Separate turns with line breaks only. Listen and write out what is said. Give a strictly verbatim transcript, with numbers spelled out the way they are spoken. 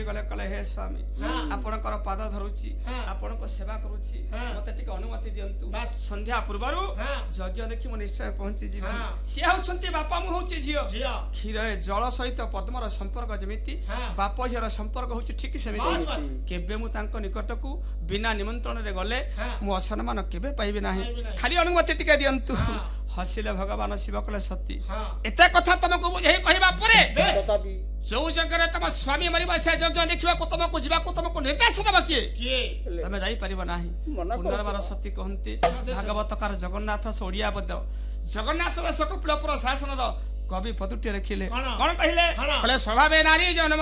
गले कले हे स्वामी आपणकर पाद धरुची आपणक सेवा करूची मते टिके अनुमति दियंतु संध्या पूर्वरु यज्ञ देखि म निश्चय पहुंची जी सी होछंती बापा मु होची झियो क्षीर जल सहित पद्मर संपर्क जेमिति बाप झियर संपर्क होची ठीक सेमिति केबे मु तांको निकटकू बिना निमंत्रण रे गले मु असम्मान केबे पाइबे नाही खाली अनुमति टिके दियंतु हसिले भगवान शिव कले सती एते कथा तुमको बुझे कहबा परे जो जगह तुम स्वामी मरिबा से यज्ञ देखिबा को तुमको जीवा को तुमको निर्देश देबा किए किए तमे जाई परिबा नाही पुनर्बार सती कहंती भागवत कार जगन्नाथ सोडिया बद जगन्नाथ रस कपिल पुर शासन रो कवि पदुटी रखिले कोन कहिले कले स्वभाव नारी जन्म